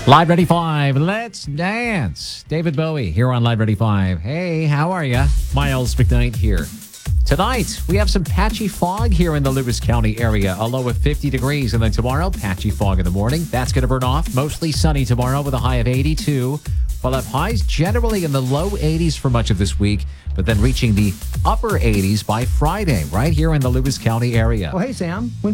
Live Ready 5, let's dance. David Bowie here on Live Ready 5. Hey, how are you? Miles McKnight here. Tonight, we have some patchy fog here in the Lewis County area, a low of 50 degrees. And then tomorrow, patchy fog in the morning. That's going to burn off. Mostly sunny tomorrow with a high of 82. We'll have highs generally in the low 80s for much of this week, but then reaching the upper 80s by Friday, right here in the Lewis County area. Oh, hey, Sam. When